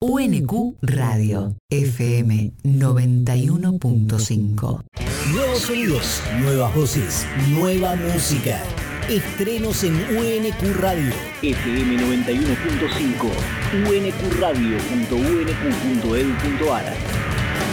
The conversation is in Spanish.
UNQ Radio, FM 91.5. Nuevos sonidos, nuevas voces, nueva música. Estrenos en UNQ Radio. FM 91.5. UNQradio.unq.edu.ar.